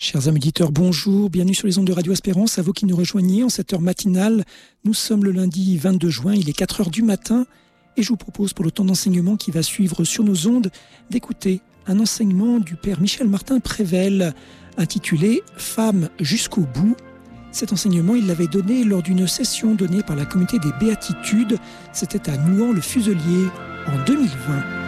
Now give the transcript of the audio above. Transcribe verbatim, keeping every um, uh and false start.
Chers amis auditeurs, bonjour, bienvenue sur les ondes de Radio Espérance, à vous qui nous rejoignez en cette heure matinale. Nous sommes le lundi vingt-deux juin, il est quatre heures du matin et je vous propose pour le temps d'enseignement qui va suivre sur nos ondes d'écouter un enseignement du Père Michel Martin Prével intitulé « Femme jusqu'au bout ». Cet enseignement, il l'avait donné lors d'une session donnée par la communauté des Béatitudes, c'était à Nouan-le-Fuselier en deux mille vingt.